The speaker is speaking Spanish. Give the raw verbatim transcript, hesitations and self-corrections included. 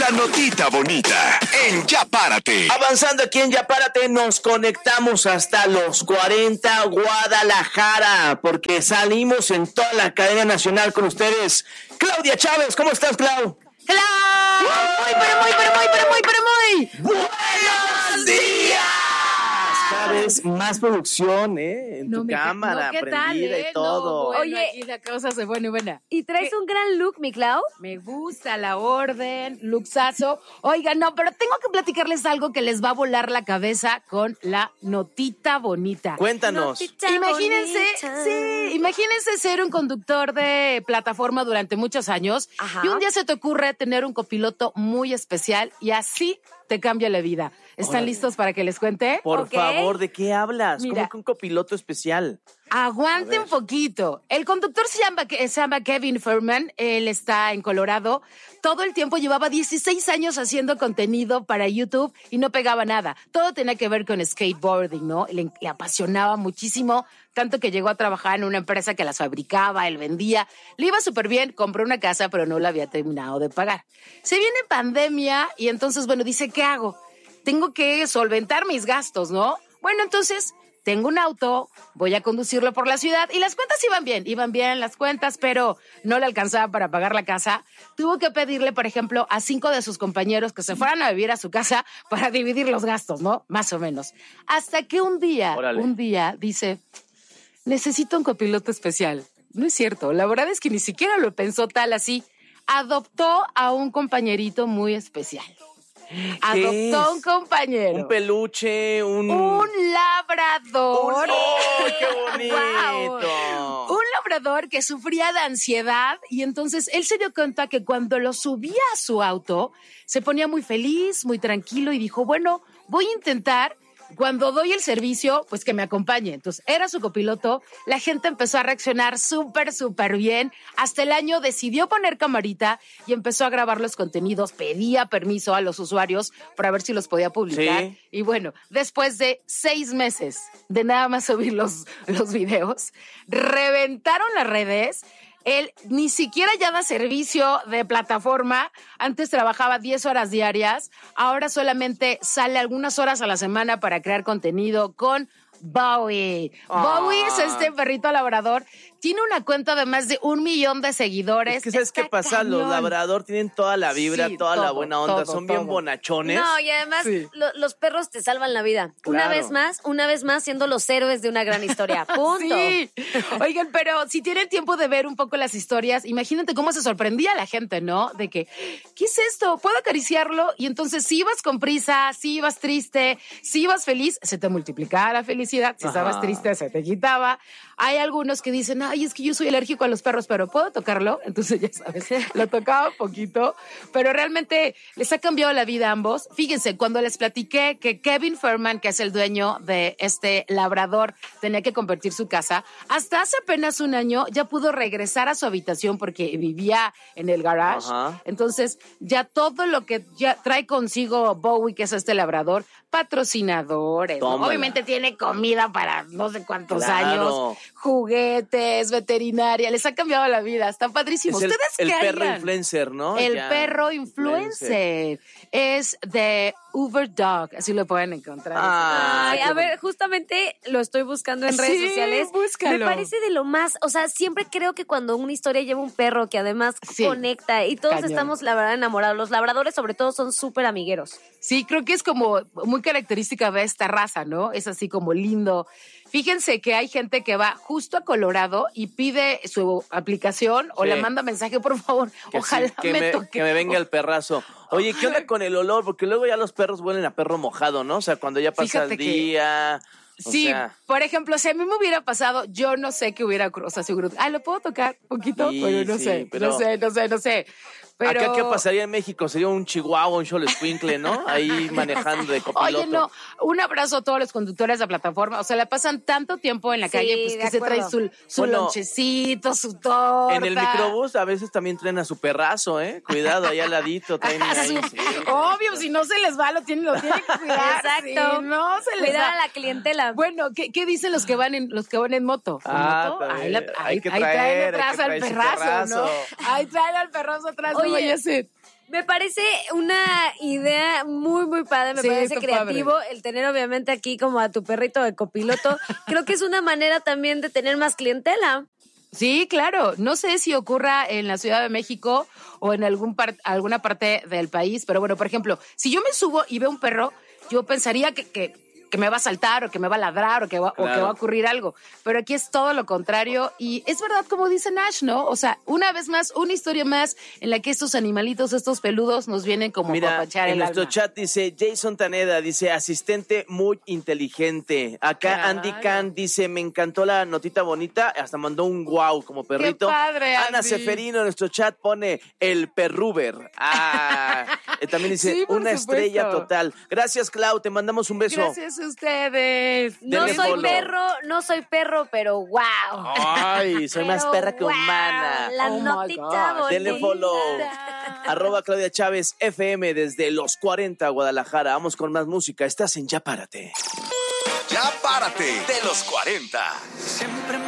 La notita bonita en Ya Párate. Avanzando aquí en Ya Párate, nos conectamos hasta los cuarenta Guadalajara, porque salimos en toda la cadena nacional con ustedes. Claudia Chávez, ¿cómo estás, Clau? ¡Hello! Muy, pero muy, pero muy, pero muy, pero muy. ¡Buenos días! Cada vez más producción, ¿eh? En No tu me- cámara, no, ¿qué prendida tal, eh? y todo. No, bueno, Oye, aquí la cosa se pone buena. Y traes ¿Qué? un gran look, mi Clau. Me gusta la orden, luxazo. Oigan, no, pero tengo que platicarles algo que les va a volar la cabeza con la notita bonita. Cuéntanos. Notita Imagínense, bonita. sí, imagínense ser un conductor de plataforma durante muchos años Ajá. y un día se te ocurre tener un copiloto muy especial y así te cambia la vida. ¿Están Órale. listos para que les cuente? Por Ok. favor, ¿de qué hablas? Mira. ¿Cómo que un copiloto especial? Aguante A un ver. poquito. El conductor se llama, se llama Kevin Furman. Él está en Colorado. Todo el tiempo llevaba dieciséis años haciendo contenido para YouTube y no pegaba nada. Todo tenía que ver con skateboarding, ¿no? Le, le apasionaba muchísimo, tanto que llegó a trabajar en una empresa que las fabricaba, él vendía. Le iba súper bien, compró una casa, pero no la había terminado de pagar. Se viene pandemia y entonces, bueno, dice, ¿qué hago? Tengo que solventar mis gastos, ¿no? Bueno, entonces tengo un auto, voy a conducirlo por la ciudad y las cuentas iban bien, iban bien las cuentas, pero no le alcanzaba para pagar la casa. Tuvo que pedirle, por ejemplo, a cinco de sus compañeros que se fueran a vivir a su casa para dividir los gastos, ¿no? Más o menos. Hasta que un día, Órale. un día dice, necesito un copiloto especial. No es cierto, la verdad es que ni siquiera lo pensó tal así. Adoptó a un compañerito muy especial. Adoptó es? un compañero. Un peluche, un... Un labrador. ¡Oh, qué bonito! Guau. Un labrador que sufría de ansiedad y entonces él se dio cuenta que cuando lo subía a su auto se ponía muy feliz, muy tranquilo y dijo, bueno, voy a intentar cuando doy el servicio, pues que me acompañe. Entonces era su copiloto, la gente empezó a reaccionar súper, súper bien. Hasta el año decidió poner camarita y empezó a grabar los contenidos, pedía permiso a los usuarios para ver si los podía publicar. Sí. Y bueno, después de seis meses de nada más subir los, los videos, reventaron las redes. Él ni siquiera ya da servicio de plataforma. Antes trabajaba diez horas diarias. Ahora solamente sale algunas horas a la semana para crear contenido con Bowie. Ah. Bowie es este perrito labrador. Tiene una cuenta de más de un millón de seguidores. Es que ¿sabes Está qué pasa? Los cañón. labrador tienen toda la vibra, Sí, toda la todo, buena onda. todo, Son bien todo. bonachones. No, y además Sí. lo- los perros te salvan la vida. Una Claro. vez más, una vez más siendo los héroes de una gran historia. Punto. Sí. Oigan, pero si tienen tiempo de ver un poco las historias, imagínate cómo se sorprendía la gente, ¿no? De que, ¿qué es esto? ¿Puedo acariciarlo? Y entonces si ibas con prisa, si ibas triste, si ibas feliz, se te multiplicaba la felicidad. Si estabas Ajá. triste, se te quitaba. Hay algunos que dicen, ay, es que yo soy alérgico a los perros, pero ¿puedo tocarlo? Entonces, ya sabes, lo tocaba un poquito, pero realmente les ha cambiado la vida a ambos. Fíjense, cuando les platiqué que Kevin Furman, que es el dueño de este labrador, tenía que convertir su casa, hasta hace apenas un año ya pudo regresar a su habitación porque vivía en el garage. Ajá. Entonces, ya todo lo que ya trae consigo Bowie, que es este labrador, patrocinadores, ¿no? Tómala. Obviamente tiene comida para no sé cuántos Claro. años, juguetes, veterinaria, les ha cambiado la vida, está padrísimo. Es el, ¿Ustedes el qué perro harían? influencer, ¿no? El Ya. perro influencer es de Uber Dog, así lo pueden encontrar. Ah, Ay, qué a bueno. ver, justamente lo estoy buscando en redes Sí, sociales. búscalo. Me parece de lo más, o sea, siempre creo que cuando una historia lleva un perro que además Sí, conecta y todos cañón. estamos, la verdad, enamorados. Los labradores, sobre todo, son súper amigueros. Sí, creo que es como muy característica de esta raza, ¿no? Es así como lindo. Fíjense que hay gente que va justo a Colorado y pide su aplicación o Sí. le manda mensaje, por favor, Que ojalá sí, que me, me, toque. que me venga el perrazo. Oye, ¿qué onda con el olor? Porque luego ya los perros huelen a perro mojado, ¿no? O sea, cuando ya pasa Fíjate el que- día. o Sí, sea, por ejemplo, si a mí me hubiera pasado, yo no sé qué hubiera ocurrido. O sea, seguro, ah, ¿lo puedo tocar un poquito? Sí, pero no sí, sé, pero- no sé, no sé, no sé. Pero... ¿acá qué pasaría en México? Sería un chihuahua, un cholescuincle, ¿no? Ahí manejando de copiloto. Oye, no, un abrazo a todos los conductores de plataforma. O sea, la pasan tanto tiempo en la Sí, calle, pues de que se trae acuerdo. su, su Bueno, lonchecito, su torta. En el microbús a veces también traen a su perrazo, ¿eh? Cuidado, ahí al ladito traen Ah, ahí. su- sí. Obvio, si no se les va, lo tienen, lo tienen que cuidar. Exacto. Si no se les Cuidar va. a la clientela. Bueno, ¿qué, qué dicen los que van en los que van en moto? ¿En Ah, moto? también. Ahí, la- Hay ahí- que ahí traer, traen hay atrás que al traer su perrazo, ¿no? perrazo. Ahí traen al perrazo atrás. Oye, no Oye, vaya a ser. Me parece una idea muy, muy padre, me Sí, parece está creativo padre. el tener obviamente aquí como a tu perrito de copiloto. Creo que es una manera también de tener más clientela. Sí, claro. No sé si ocurra en la Ciudad de México o en algún par- alguna parte del país, pero bueno, por ejemplo, si yo me subo y veo un perro, yo pensaría que, que, que me va a saltar o que me va a ladrar o que va, Claro. o que va a ocurrir algo. Pero aquí es todo lo contrario y es verdad como dice Nash, ¿no? O sea, una vez más, una historia más en la que estos animalitos, estos peludos nos vienen como a Mira, apapachar en el nuestro alma. chat dice Jason Taneda, dice asistente muy inteligente. Acá Claro. Andy Khan dice, me encantó la notita bonita, hasta mandó un wow como perrito. Qué padre, Ana Andy. Seferino en nuestro chat pone el perruber. Ah, eh, también dice Sí, por una supuesto. estrella total. Gracias, Clau, te mandamos un beso. Gracias a ustedes. No Denle soy follow. perro, no soy perro, pero wow. Ay, soy más Pero perra que wow, humana. La Oh my notita gosh. bonita. Denle follow. Arroba Claudia Chávez F M desde los cuarenta Guadalajara. Vamos con más música. Estás en Ya Párate. Ya párate de los cuarenta. Siempre